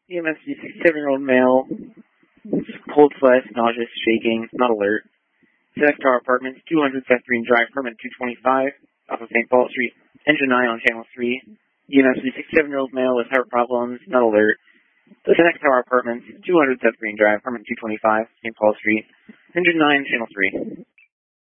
EMS 67-year-old male, cold sweats, nauseous, shaking, not alert. Select Tower Apartments, 200 Seth Green Drive, apartment 225, off of St. Paul Street, engine 9 on channel 3. EMS 67-year-old male with heart problems, not alert. Select Tower Apartments, 200 Seth Green Drive, apartment 225, St. Paul Street, engine 9, channel 3.